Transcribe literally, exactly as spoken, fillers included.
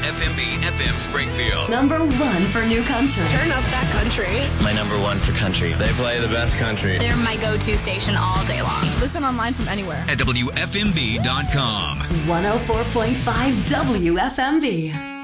F M B F M Springfield. Number one for new country. Turn up that country. My number one for country. They play the best country. They're my go-to station all day long. Listen online from anywhere. At W F M B dot com. one oh four point five W F M B.